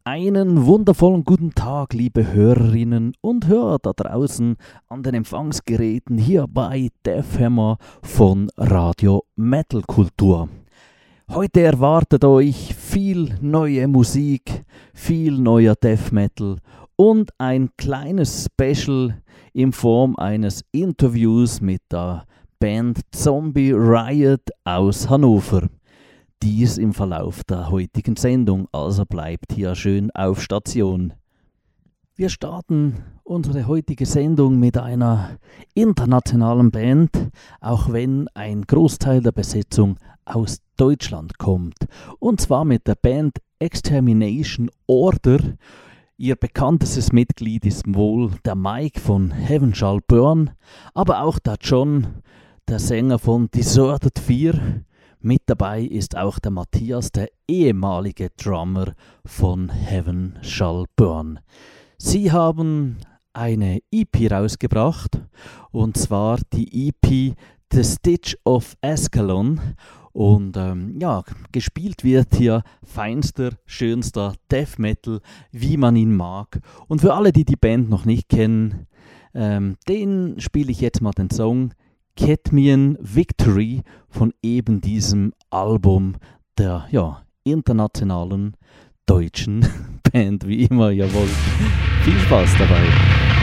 Einen wundervollen guten Tag, liebe Hörerinnen und Hörer da draußen an den Empfangsgeräten hier bei Def Hammer von Radio Metal Kultur. Heute erwartet euch viel neue Musik, viel neuer Death Metal und ein kleines Special in Form eines Interviews mit der Band Zombie Riot aus Hannover. Dies im Verlauf der heutigen Sendung, also bleibt hier schön auf Station. Wir starten unsere heutige Sendung mit einer internationalen Band, auch wenn ein Großteil der Besetzung aus Deutschland kommt. Und zwar mit der Band Extermination Order. Ihr bekanntestes Mitglied ist wohl der Mike von Heaven Shall Burn, aber auch der John, der Sänger von Deserted 4. Mit dabei ist auch der Matthias, der ehemalige Drummer von Heaven Shall Burn. Sie haben eine EP rausgebracht, und zwar die EP The Stitch of Ascalon. Und gespielt wird hier feinster, schönster Death Metal, wie man ihn mag. Und für alle, die die Band noch nicht kennen, den spiele ich jetzt mal den Song Cadmian Victory von eben diesem Album der internationalen deutschen Band, wie immer ihr wollt. Viel Spaß dabei!